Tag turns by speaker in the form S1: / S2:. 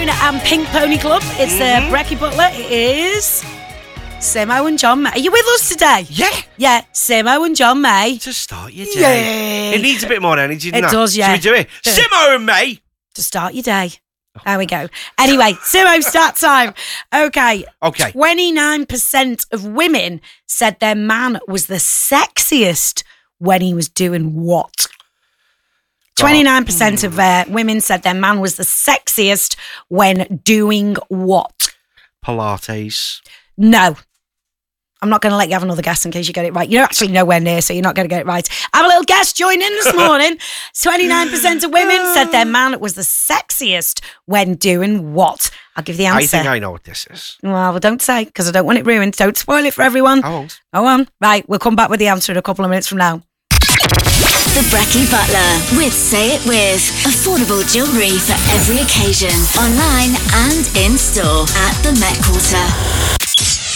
S1: Moon and Pink Pony Club. It's Brecky Butler. It is Simo and John May. Are you with us today?
S2: Yeah.
S1: Yeah, Simo and John May.
S2: To start your day.
S1: Yeah.
S2: It needs a bit more energy than
S1: It
S2: that.
S1: does, yeah.
S2: Should we do it? Simo and May.
S1: To start your day. There we go. Anyway, Simo, start time. Okay. 29% of women said their man was the sexiest when he was doing what? 29% of women said their man was the sexiest when doing what?
S2: Pilates.
S1: No. I'm not going to let you have another guess in case you get it right. You're actually nowhere near, so you're not going to get it right. Have a little guess. Join in this morning. 29% of women said their man was the sexiest when doing what? I'll give the answer.
S2: I think I know what this is.
S1: Well, don't say, because I don't want it ruined. Don't spoil it for everyone.
S2: I won't.
S1: Go on. Right, we'll come back with the answer in a couple of minutes from now.
S3: The Brecky Butler with Say It With. Affordable jewellery for every occasion. Online and in store at the Met Quarter.